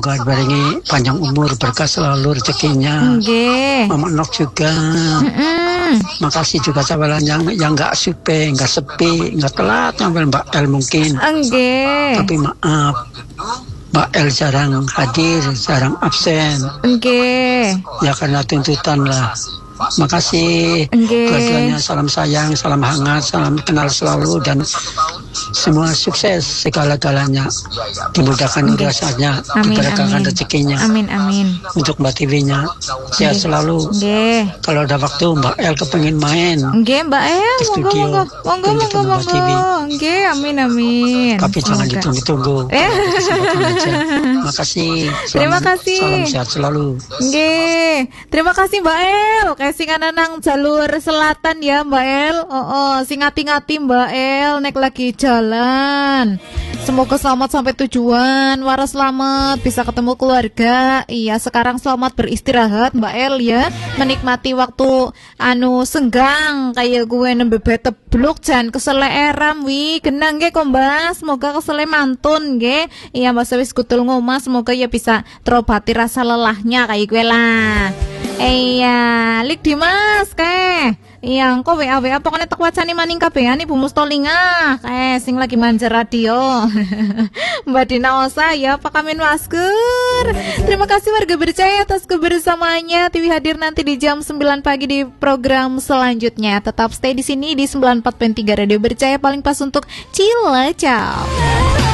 Semoga diberi panjang umur, berkah selalu rezekinya. Nggih. Mama Nok juga. Makasih juga sahabat yang nggak supe, nggak sepi, nggak telat ngambil Mbak El mungkin. Nggih. Tapi maaf, Mbak El jarang hadir, jarang absen. Nggih. Ya karena tuntutan lah. Makasih. Dua-duanya salam sayang, salam hangat, salam kenal selalu dan semua sukses segala-galanya. Dimudahkan urusannya, diberkahkan rezekinya. Amin amin. Untuk Mbak TV-nya sehat selalu. Kalau ada waktu Mbak El kepengin main. Mbak El, di studio. Monggo. Nggih, amin. Tapi jangan ditunggu-tunggu. Makasih. Terima kasih. Salam sehat selalu. Nggih. Terima kasih Mbak El. Sing ana nang jalur selatan ya Mbak El. Sing ngati-ngati Mbak El nek lagi jalan. Semoga selamat sampai tujuan, waras selamat, bisa ketemu keluarga. Iya, sekarang selamat beristirahat Mbak El ya. Menikmati waktu senggang kayak gue nembe tebluk jan kesele eram wi. Genang nggih kok Mbak, semoga kesele mantun nggih. Iya Mbak wis kutul ngomah, semoga ya bisa terobati rasa lelahnya kayak gue lah. Iya, lik Dimas iya engko WA pokoknya tak wacani maning kabehan Ibu Mustolinga sing lagi manja radio. Mbak Dina Osa ya Pak Kamin Masker. Terima kasih warga Berjaya atas kebersamaannya. TV hadir nanti di jam 9 pagi di program selanjutnya. Tetap stay di sini di 94.3 Radio Berjaya, paling pas untuk Cilacap.